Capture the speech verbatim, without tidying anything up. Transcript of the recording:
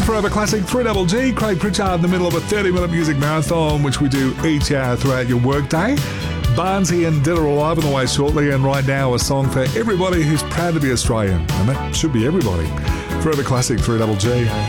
Forever Classic three Double G, Craig Pritchard in the middle of a thirty minute music marathon, which we do each hour throughout your workday. Barnsey and Dinner will live on the way shortly, and right now a song for everybody who's proud to be Australian, and that should be everybody. Forever Classic three Double G.